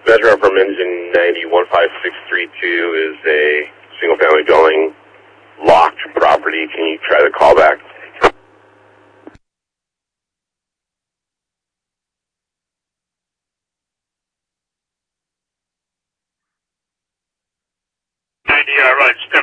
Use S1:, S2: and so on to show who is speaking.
S1: Measure from engine 9015632 is a single-family dwelling, locked property. Can you try the callback?
S2: Yeah, right.